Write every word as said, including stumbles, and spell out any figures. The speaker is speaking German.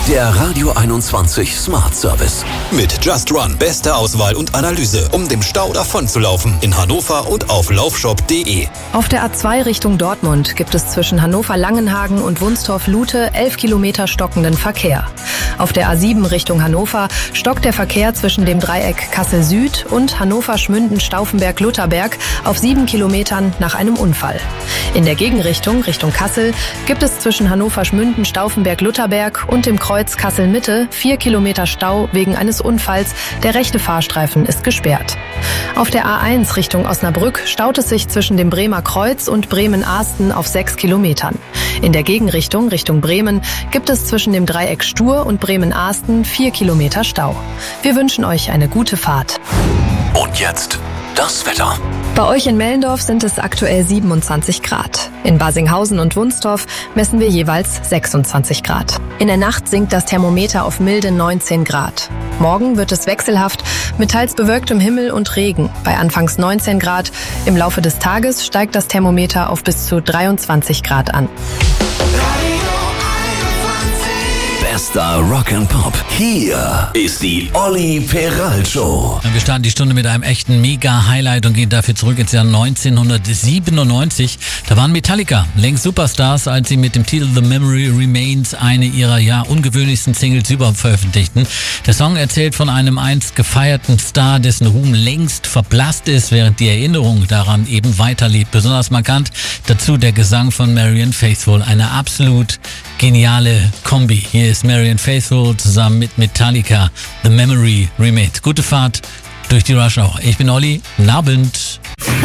Der Radio einundzwanzig Smart Service. Mit Just Run. Beste Auswahl und Analyse, um dem Stau davonzulaufen. In Hannover und auf laufshop punkt de. Auf der A zwei Richtung Dortmund gibt es zwischen Hannover-Langenhagen und Wunstorf-Lute elf Kilometer stockenden Verkehr. Auf der A sieben Richtung Hannover stockt der Verkehr zwischen dem Dreieck Kassel-Süd und Hannover-Schmünden-Stauffenberg-Lutherberg auf sieben Kilometern nach einem Unfall. In der Gegenrichtung, Richtung Kassel, gibt es zwischen Hannover-Schmünden-Stauffenberg-Lutherberg und dem Kreuz Kassel-Mitte vier Kilometer Stau wegen eines Unfalls. Der rechte Fahrstreifen ist gesperrt. Auf der A eins Richtung Osnabrück staut es sich zwischen dem Bremer Kreuz und Bremen-Ahsten auf sechs Kilometern. In der Gegenrichtung, Richtung Bremen, gibt es zwischen dem Dreieck Stur und Bremen-Ahsten vier Kilometer Stau. Wir wünschen euch eine gute Fahrt. Und jetzt das Wetter. Bei euch in Mellendorf sind es aktuell siebenundzwanzig Grad. In Basinghausen und Wunstorf messen wir jeweils sechsundzwanzig Grad. In der Nacht sinkt das Thermometer auf milde neunzehn Grad. Morgen wird es wechselhaft mit teils bewölktem Himmel und Regen bei anfangs neunzehn Grad. Im Laufe des Tages steigt das Thermometer auf bis zu dreiundzwanzig Grad an. Bester Rock and Pop. Hier ist die Olli Peral Show. Wir starten die Stunde mit einem echten Mega-Highlight und gehen dafür zurück ins Jahr neunzehnhundertsiebenundneunzig. Da waren Metallica längst Superstars, als sie mit dem Titel The Memory Remains eine ihrer ja ungewöhnlichsten Singles überhaupt veröffentlichten. Der Song erzählt von einem einst gefeierten Star, dessen Ruhm längst verblasst ist, während die Erinnerung daran eben weiterlebt. Besonders markant dazu der Gesang von Marianne Faithfull. Eine absolut geniale Kombi. Hier ist Marianne Faithfull zusammen mit Metallica. The Memory Remains. Gute Fahrt durch die Rush Hour. Ich bin Olli. Guten Abend.